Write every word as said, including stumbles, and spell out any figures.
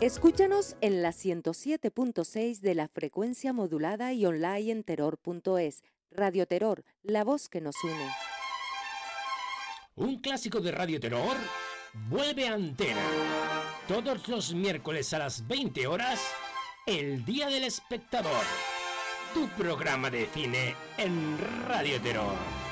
Escúchanos en la ciento siete punto seis de la frecuencia modulada y online en terror punto es. Radio Terror, la voz que nos une. Un clásico de Radio Terror vuelve a antena. Todos los miércoles a las veinte horas, El Día del Espectador. Tu programa de cine en Radio Terror.